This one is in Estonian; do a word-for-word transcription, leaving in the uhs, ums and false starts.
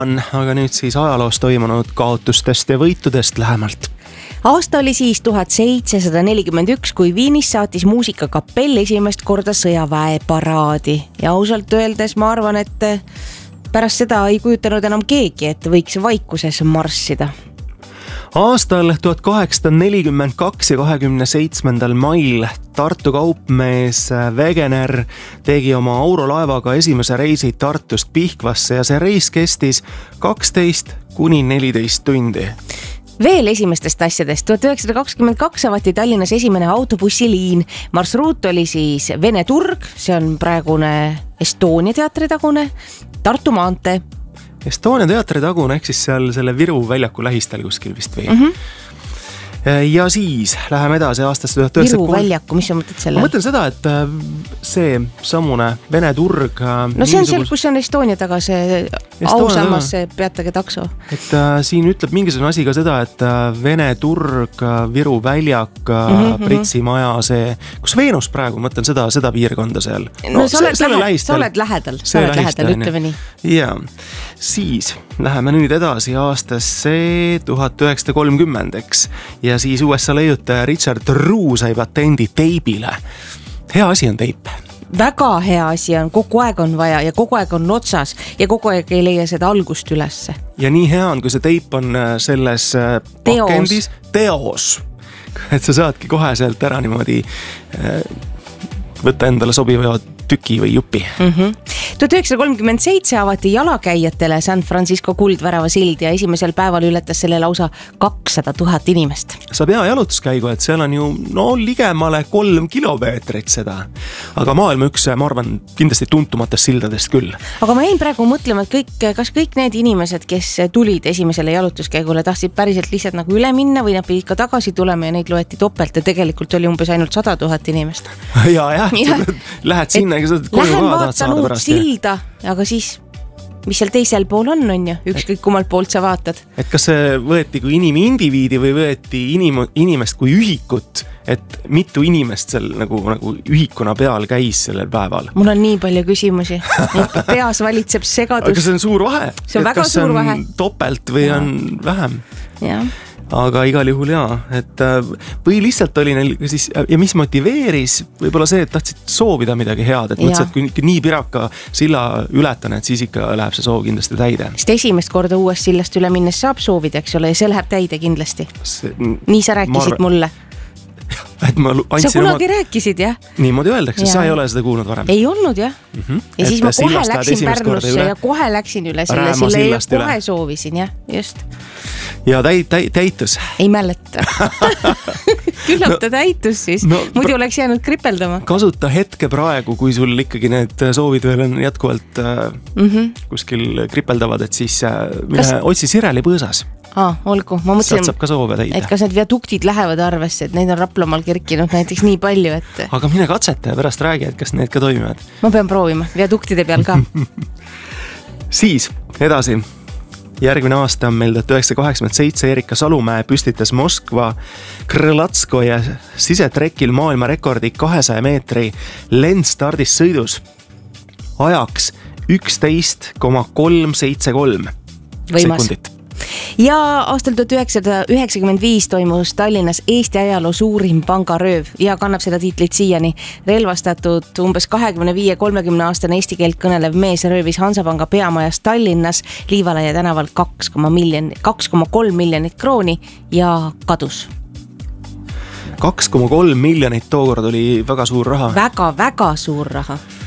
aga nüüd siis ajaloos toimunud kaotustest ja võitudest lähemalt. Aasta oli siis tuhat seitsesada nelikümmend üks, kui Viinis saatis muusikakapell esimest korda sõjaväeparaadi. Ja ausalt öeldes ma arvan, et pärast seda ei kujutanud enam keegi, et võiks vaikuses marssida. Aastal tuhat kaheksasada nelikümmend kaks ja kahekümne seitsmendal mail Tartu kaupmees Wegener tegi oma aurolaevaga esimese reisi Tartust Pihkvasse ja see reis kestis kaksteist kuni neliteist tundi. Veel esimestest asjadest. tuhat üheksasada kakskümmend kaks avati Tallinnas esimene autobussiliin. Marsruut oli siis Vene turg, see on praegune Estonia teatri tagune, Tartu maantee. Estonia teatri tagune ehk siis seal selle Viru väljaku lähistel kuskil vist või. Mm-hmm. Ja siis läheme edasi aastast tuhat üheksasada Viru väljaku, mis sa mõtled selle? Ma mõtlen seda, et see sammune Vene turg... No see on seal, kus on Estonia taga see ausammas see peatage takso. Et äh, siin ütleb mingisugune asi ka seda, et äh, Vene turg, Viru väljak, mm-hmm. Pritsi maja, see, kus Veenus praegu, mõtlen seda, seda piirkonda seal. No, no sa, oled lähe, sa oled lähedal, sa oled lähedal, ütleme nii. Ja, siis läheme nüüd edasi aastasse tuhat üheksasada kolmkümmend, eks. Ja siis U S A leiutaja Richard Roux sai patendi teibile. Hea asi on teip. Väga hea asi on, kogu aeg on vaja ja kogu aeg on otsas ja kogu aeg ei leia seda algust ülesse. Ja nii hea on, kui see teip on selles pakendis teos. Et sa saadki kohe sealt ära niimoodi võtta endale sobiva tüki või jupi. Mm-hmm. tuhat üheksasada kolmkümmend seitse avati jalakäijatele San Francisco kuldvärava sild ja esimesel päeval ületas selle lausa kakssada tuhat inimest. Sa pea jalutuskäigu, et seal on ju no ligemale kolm kilomeetrit seda. Aga maailma üks, ma arvan, kindlasti tuntumatest sildadest küll. Aga ma jäin praegu mõtlema, et kõik, kas kõik need inimesed, kes tulid esimesele jalutuskäigule, tahtsid päriselt lihtsalt nagu üle minna või nad pidid ka tagasi tulema ja neid loeti topelt ja tegelikult oli umbes ainult sada tuhat inimest. ja, jah, ja. Lähed sinna lähen vaatan uut silda, aga siis mis seal teisel pool on, on ju, ükskõik kummalt poolt sa vaatad. Et kas see võeti kui inimi-indiviidi või võeti inim, inimest kui ühikut, et mitu inimest seal nagu, nagu ühikuna peal käis sellel päeval? Mul on nii palju küsimusi. Peas valitseb segadus. Aga see on suur vahe. See on väga kas suur on vahe. Topelt või ja. On vähem? Jah. Aga igal juhul jaa, et või lihtsalt oli neil siis, ja mis motiveeris, võib-olla see, et tahtsid soovida midagi head, et mõtlesid, et kui nii piraka silla ületan, et siis ikka läheb see soov kindlasti täide. Sest esimest korda uuest sillast üle minnes saab soovida, eks ole, ja see läheb täide kindlasti. See, nii sa rääkisid arvan... mulle. Et ma sa kunagi oma... rääkisid, jah? Niimoodi öeldakse, sa ei ole seda kuulnud varem. Ei olnud, jah. Mm-hmm. Ja et siis ma kohe läksin Pärnusse ja kohe läksin üle selle sille ja kohe üle. Soovisin, jah, just. Ja täit, täit, täitus. Ei mäleta. Küllap ta no, täitus siis. No, muidu oleks jäänud kripeldama. Kasuta hetke praegu, kui sul ikkagi need soovid veel on jätkuvalt mm-hmm. kuskil kripeldavad, et siis mine Kas... otsi Sireli põõsas. Aa, olgu. Ma mõtlen, saab ka soove täida. Et kas need viaduktid lähevad arvesse, et neid on Raplamaal kerkinud näiteks nii palju, et... Aga mine katseta ja pärast räägi, et kas need ka toimivad. Ma pean proovima, viaduktide peal ka. Siis, edasi. Järgmine aasta on meil tuhat üheksasada kaheksakümmend seitse Erika Salumäe püstitas Moskva Krõlatskoje sisetrekil maailma rekordi kahesaja meetri lendstardis sõidus ajaks üksteist koma kolm seitse kolm sekundit. Ja aastal tuhat üheksasada üheksakümmend viis toimus Tallinnas Eesti ajaloo suurim pangarööv ja kannab seda tiitlit siiani. Relvastatud umbes kahekümne viie kolmekümne aastane eesti keelt kõnelev mees röövis Hansapanga peamajas Tallinnas Liivalaia tänaval kaks koma kolm miljonit krooni ja kadus. kaks koma kolm miljonit tookord oli väga suur raha. Väga, väga suur raha.